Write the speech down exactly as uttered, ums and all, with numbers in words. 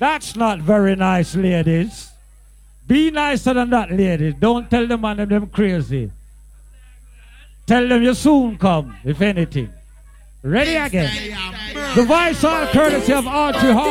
That's not very nice, ladies. Be nicer than that, ladies. Don't tell them man them crazy. Tell them you soon come, if anything. Ready again. The voice all courtesy of Archie Hall.